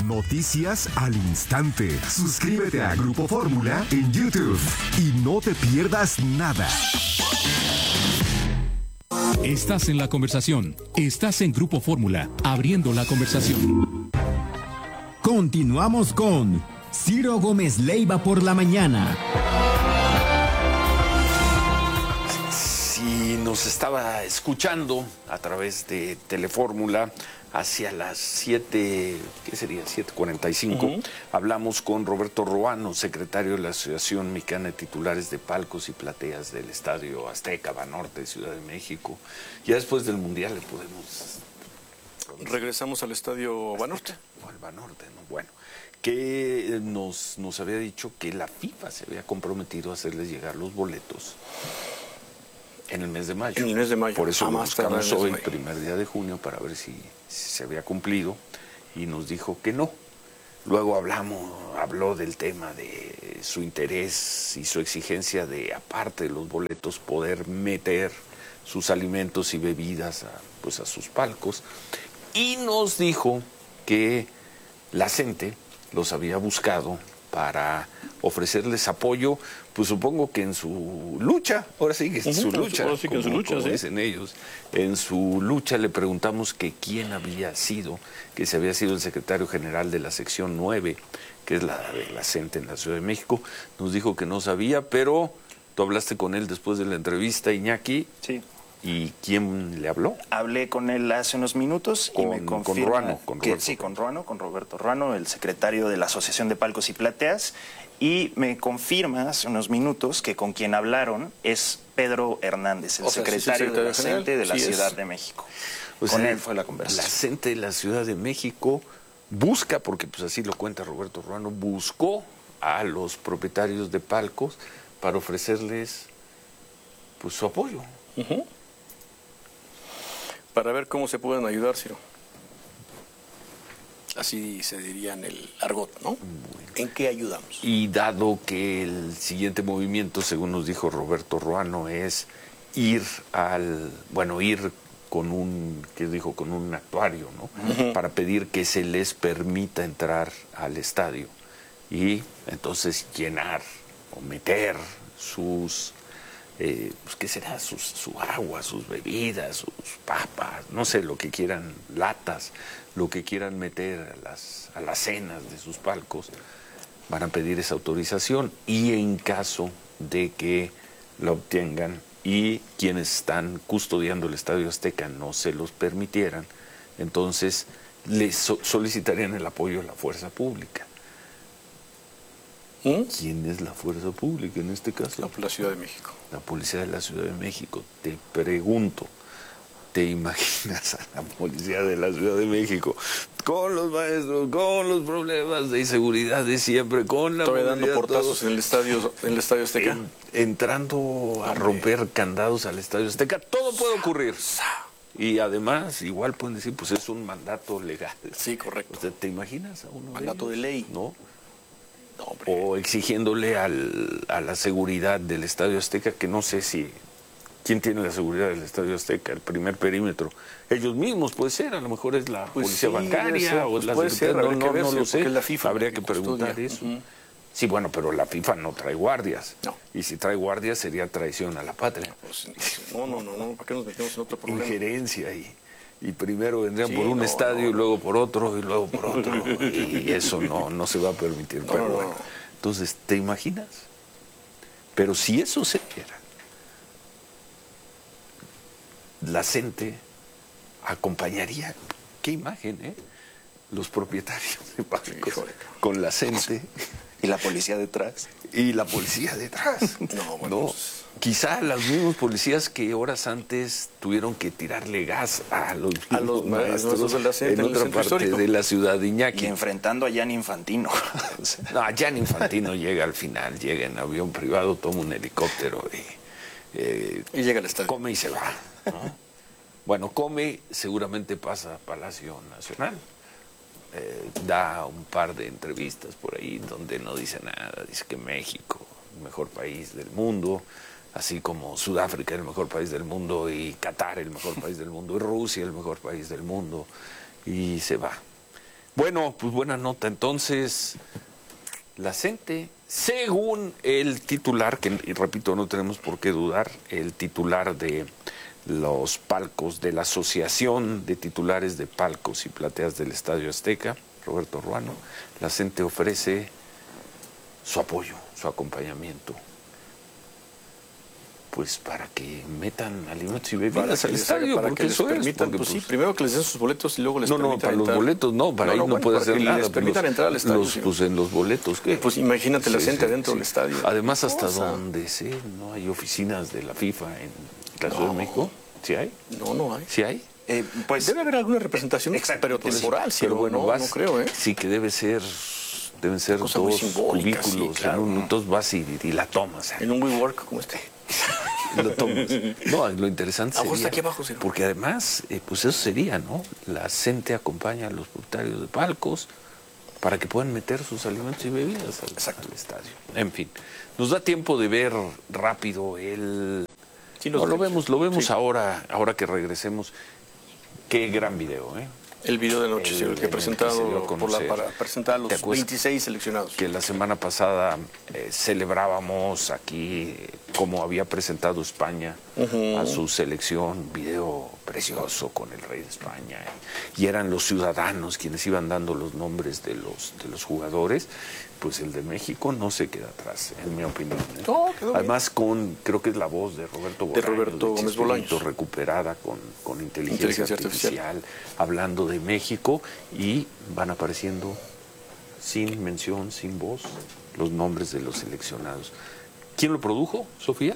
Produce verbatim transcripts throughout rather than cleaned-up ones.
Noticias al instante. Suscríbete a Grupo Fórmula en YouTube y no te pierdas nada. Estás en la conversación. Estás en Grupo Fórmula, abriendo la conversación. Continuamos con Ciro Gómez Leiva por la mañana. Si nos estaba escuchando a través de Telefórmula hacia las siete, ¿qué sería? siete cuarenta y cinco, uh-huh. Hablamos con Roberto Ruano, secretario de la Asociación Mexicana de Titulares de Palcos y Plateas del Estadio Azteca, Banorte, Ciudad de México. Ya después del Mundial le podemos... Regresamos al Estadio Banorte. O al Banorte, ¿no? Bueno, que nos, nos había dicho que la FIFA se había comprometido a hacerles llegar los boletos en el mes de mayo. En el mes de mayo. Por eso ah, lo buscamos hoy, el de primer día de junio, para ver si, si se había cumplido, y nos dijo que no. Luego hablamos, habló del tema de su interés y su exigencia de, aparte de los boletos, poder meter sus alimentos y bebidas a, pues a sus palcos. Y nos dijo que la gente los había buscado para ofrecerles apoyo, pues supongo que en su lucha, ahora sí que en su lucha, ahora sí que en su lucha, como ¿sí? dicen ellos, en su lucha le preguntamos que quién había sido, que se había sido el secretario general de la sección nueve, que es la de la C E N T E en la Ciudad de México. Nos dijo que no sabía, pero tú hablaste con él después de la entrevista, Iñaki. Sí. ¿Y quién le habló? Hablé con él hace unos minutos y con, me confirma con Ruano, con que Roberto. sí, con Ruano, con Roberto Ruano, el secretario de la Asociación de Palcos y Plateas, y me confirma hace unos minutos que con quien hablaron es Pedro Hernández, el o sea, secretario, sí, de la C E N T E de la sí Ciudad es. de México. Pues con el, él fue la La conversación. C E N T E de la Ciudad de México busca, porque pues así lo cuenta Roberto Ruano, buscó a los propietarios de palcos para ofrecerles pues su apoyo. Uh-huh. Para ver cómo se pueden ayudar, Ciro. Así se diría en el argot, ¿no? Bueno. ¿En qué ayudamos? Y dado que el siguiente movimiento, según nos dijo Roberto Ruano, es ir al, bueno, ir con un, ¿qué dijo? Con un actuario, ¿no? Uh-huh. Para pedir que se les permita entrar al estadio y entonces llenar o meter sus... Eh, pues, ¿qué será? Sus, su agua, sus bebidas, sus papas, no sé, lo que quieran, latas, lo que quieran meter a las, a las cenas de sus palcos, van a pedir esa autorización, y en caso de que la obtengan y quienes están custodiando el Estadio Azteca no se los permitieran, entonces les so- solicitarían el apoyo de la fuerza pública. ¿Mm? ¿Quién es la fuerza pública en este caso? La, la Ciudad de México. La policía de la Ciudad de México. Te pregunto, ¿te imaginas a la policía de la Ciudad de México con los maestros, con los problemas de inseguridad de siempre, con la Todavía dando movilidad, portazos todo, en el estadio, en el estadio Azteca? en, entrando a romper candados al Estadio Azteca? Todo puede ocurrir. Y además, igual pueden decir, pues es un mandato legal. Sí, correcto. O sea, ¿te imaginas a uno Mandato de, de ley. ¿no? No, hombre. O exigiéndole al, a la seguridad del Estadio Azteca, que no sé si... ¿Quién tiene la seguridad del Estadio Azteca? El primer perímetro. Ellos mismos, puede ser, a lo mejor es la Pues policía sí, bancaria ser, o pues la puede ser, no, habría no, que ver, no sí, lo sé. porque es la FIFA Habría que custodia. preguntar eso. Uh-huh. Sí, bueno, pero la FIFA no trae guardias. No. Y si trae guardias sería traición a la patria. Pues, no, no, no, no, ¿para qué nos metemos en otro problema? Injerencia ahí. Y primero vendrían Sí, por un no, estadio no, y luego por otro y luego por otro. Y eso no, no se va a permitir. No, Pero no, bueno, no. entonces, ¿te imaginas? Pero si eso se diera, la gente acompañaría, qué imagen, ¿eh? Los propietarios de palcos con la gente Y la policía detrás. y la policía detrás. No, bueno, No, pues- quizá los mismos policías que horas antes tuvieron que tirarle gas a los, A los maestros de la C E N T E en en el otra centro parte histórico. de la ciudad de Y Iñaki. enfrentando a Gianni Infantino. No, Gianni Infantino llega al final, llega en avión privado, toma un helicóptero y, eh, Y llega al estadio. come y se va, ¿no? Bueno, come, seguramente pasa a Palacio Nacional. Eh, da un par de entrevistas por ahí donde no dice nada, dice que México, el mejor país del mundo, así como Sudáfrica, el mejor país del mundo, y Qatar, el mejor país del mundo, y Rusia, el mejor país del mundo, y se va. Bueno, pues buena nota. Entonces, la gente, según el titular, que y repito, no tenemos por qué dudar, el titular de los palcos de la Asociación de Titulares de Palcos y Plateas del Estadio Azteca, Roberto Ruano, la gente ofrece su apoyo, su acompañamiento, pues para que metan alimentos y bebidas al estadio, para porque que les eso permitan, es. pues, sí, primero que les den sus boletos y luego les no, no, permitan para entrar. los boletos no, para No, ahí no, no, bueno, puede para hacer que nada. les permitan los, entrar al estadio, los, sí. Pues en los boletos, ¿qué? Pues imagínate la Sí, gente sí, dentro sí. del estadio. Además, hasta Cosa. donde sé, no hay oficinas de la FIFA en la Ciudad No. de México. ¿Sí hay? No, no hay. ¿Sí hay? Eh, pues Debe haber alguna representación, Exacto, pero pues, temporal, sí, Pero bueno, no, vas, no creo, ¿eh? sí que debe ser, deben ser Cosa muy dos simbólica, sí, cubículos, claro. en un, entonces vas y, y la tomas. En un WeWork como este. Lo tomas. No, lo interesante Ah, pues, sería, está aquí abajo, sí. porque además, eh, pues eso sería, ¿no? La gente acompaña a los propietarios de palcos para que puedan meter sus alimentos y bebidas al, al estadio. En fin, nos da tiempo de ver rápido el... Sí, No, los lo tres. vemos, lo vemos Sí. ahora, ahora que regresemos. Qué gran video, ¿eh? El video de noche, El- sí, el en que el que se presentado dio a por la, conocer. para presentar a ¿Te los acuerdas veintiséis seleccionados. Que la semana pasada eh, celebrábamos aquí eh, cómo había presentado España a su selección, video precioso con el rey de España, eh, y eran los ciudadanos quienes iban dando los nombres de los de los jugadores. Pues el de México no se queda atrás, en mi opinión, ¿eh? No, quedó bien. Además con, creo que es la voz de Roberto Bolaños, De Roberto Gómez Chespirito, Bolaños. recuperada con, con inteligencia, Inteligencia artificial, artificial. hablando de México, y van apareciendo sin mención, sin voz, los nombres de los seleccionados. ¿Quién lo produjo, Sofía?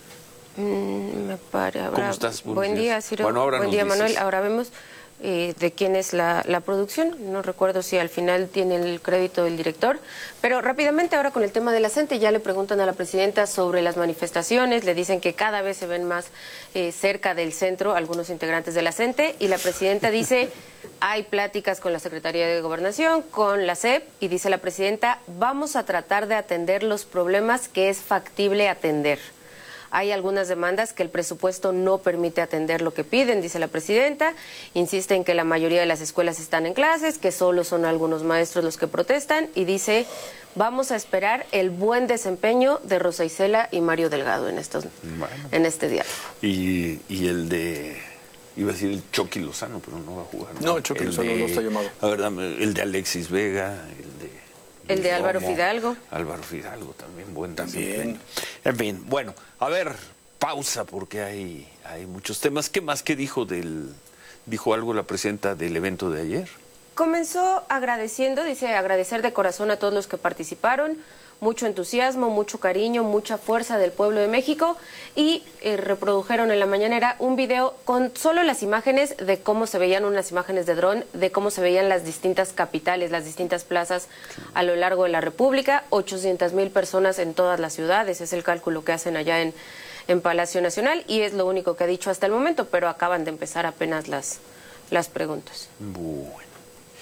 Mm, me pare, ahora- ¿Cómo estás? Buenos Buen día, días. Ciro. Bueno, ahora Buen nos día, dices. Manuel. Ahora vemos eh, de quién es la, la producción. No recuerdo si al final tiene el crédito del director. Pero rápidamente, ahora con el tema de la gente, ya le preguntan a la presidenta sobre las manifestaciones. Le dicen que cada vez se ven más eh, cerca del centro algunos integrantes de la CENTE. Y la presidenta dice, hay pláticas con la Secretaría de Gobernación, con la S E P. Y dice la presidenta, vamos a tratar de atender los problemas que es factible atender. Hay algunas demandas que el presupuesto no permite atender lo que piden, dice la presidenta. Insiste en que la mayoría de las escuelas están en clases, que solo son algunos maestros los que protestan. Y dice, vamos a esperar el buen desempeño de Rosa Isela y Mario Delgado en, estos, Bueno. en este diálogo. Y, y el de... Iba a decir el Chucky Lozano, pero no va a jugar. No, el Chucky Lozano no está llamado. A ver, dame, el de Alexis Vega, el de... El de Álvaro Romo, Fidalgo. Álvaro Fidalgo también, buen También. desempeño. En fin, bueno, a ver, pausa porque hay, hay muchos temas. ¿Qué más que dijo del... dijo algo la presidenta del evento de ayer? Comenzó agradeciendo, dice, agradecer de corazón a todos los que participaron, mucho entusiasmo, mucho cariño, mucha fuerza del pueblo de México, y eh, reprodujeron en la mañanera un video con solo las imágenes de cómo se veían, unas imágenes de dron, de cómo se veían las distintas capitales, las distintas plazas a lo largo de la República, ochocientas mil personas en todas las ciudades, es el cálculo que hacen allá en, en Palacio Nacional, y es lo único que ha dicho hasta el momento, pero acaban de empezar apenas las, las preguntas. Bueno.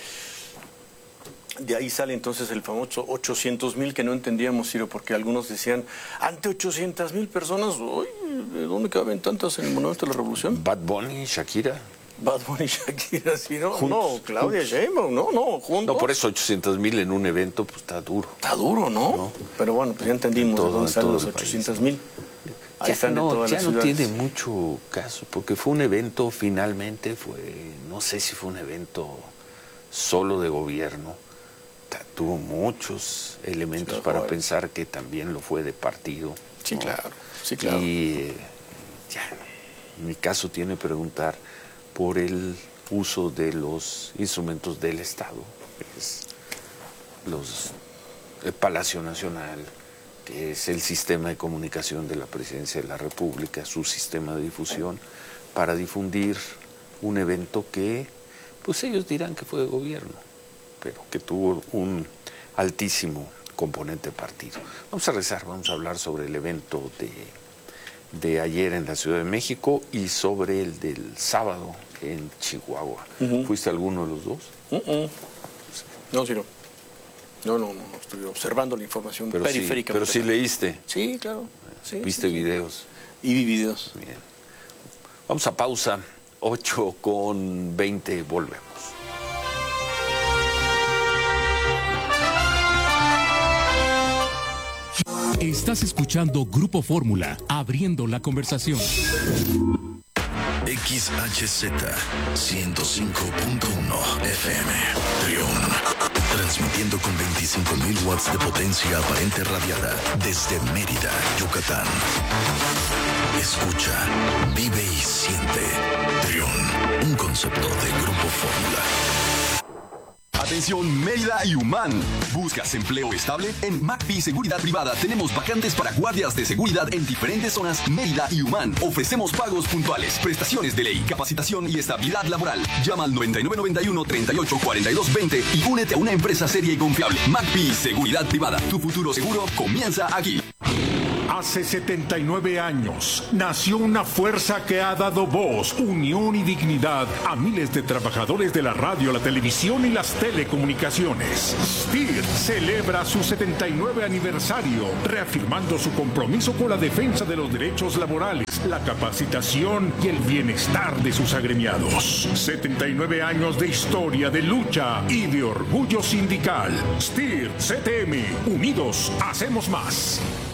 De ahí sale entonces el famoso ochocientos mil que no entendíamos, Ciro, porque algunos decían, ante ochocientas mil personas, uy, ¿de dónde caben tantas en el Monumento de la Revolución? Bad Bunny, Shakira. Bad Bunny y Shakira, sí, no, Juntos, no, Claudia Sheinbaum, no, no, juntos. No, por eso ochocientos mil en un evento, pues está duro. Está duro, ¿no? No. Pero bueno, pues ya entendimos Todo- de dónde en salen todo los el país. ochocientos mil. Ahí Ya están de no, todas ya las no ciudades. tiene mucho caso, porque fue un evento finalmente, fue, no sé si fue un evento solo de gobierno, ta- tuvo muchos elementos Sí, para joder. pensar que también lo fue de partido. Sí, ¿no? claro, sí, claro. Y eh, ya, en mi caso tiene que preguntar por el uso de los instrumentos del Estado, que es los el Palacio Nacional, que es el sistema de comunicación de la Presidencia de la República, su sistema de difusión, para difundir un evento que, pues ellos dirán que fue de gobierno, pero que tuvo un altísimo componente partido. Vamos a rezar, vamos a hablar sobre el evento de, de ayer en la Ciudad de México y sobre el del sábado en Chihuahua. Ujú. ¿Fuiste a alguno de los dos? Uh-uh. No, Ciro. No, no, no, estoy observando la información Pero sí, periférica. pero sí leíste, Sí, claro. Sí, viste sí, sí. videos. Y vi videos. Bien. Vamos a pausa, ocho con veinte, volvemos. Estás escuchando Grupo Fórmula, abriendo la conversación. X H Z ciento cinco punto uno F M, Trión. Transmitiendo con veinticinco mil watts de potencia aparente radiada desde Mérida, Yucatán. Escucha, vive y siente. Trión, un concepto de Grupo Fórmula. Atención Mérida y Humán. ¿Buscas empleo estable? En McPhee Seguridad Privada tenemos vacantes para guardias de seguridad en diferentes zonas Mérida y Humán. Ofrecemos pagos puntuales, prestaciones de ley, capacitación y estabilidad laboral. Llama al noventa y nueve noventa y uno, treinta y ocho, cuarenta y dos, veinte y únete a una empresa seria y confiable. McPhee Seguridad Privada. Tu futuro seguro comienza aquí. Hace setenta y nueve años nació una fuerza que ha dado voz, unión y dignidad a miles de trabajadores de la radio, la televisión y las telecomunicaciones. S T I R celebra su setenta y nueve aniversario, reafirmando su compromiso con la defensa de los derechos laborales, la capacitación y el bienestar de sus agremiados. setenta y nueve años de historia, de lucha y de orgullo sindical. S T I R C T M, unidos hacemos más.